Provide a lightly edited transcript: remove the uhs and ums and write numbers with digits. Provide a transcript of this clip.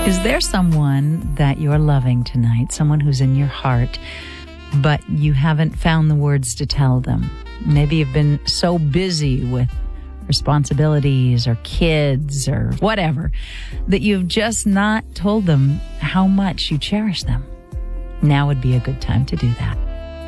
Is there someone that you're loving tonight, someone who's in your heart, but you haven't found the words to tell them? Maybe you've been so busy with responsibilities or kids or whatever that you've just not told them how much you cherish them. Now would be a good time to do that.